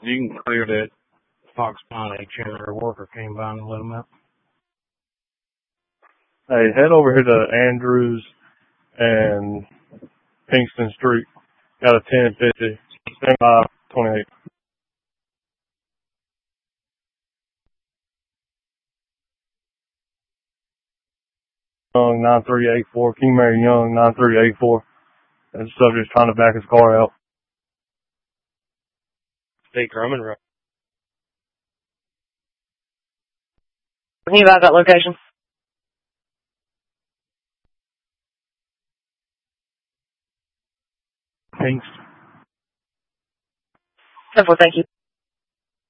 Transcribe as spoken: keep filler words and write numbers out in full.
You can clear that Fox Pine Chandler worker came by and let him out. Hey, head over here to Andrews and Kingston Street. Got a ten fifty. five twenty-eight. Young nine three eight four. King Mary Young nine three eight four. And the subject's trying to back his car out. State Drummond Road. Can you about that location? Thanks. Simple, thank you.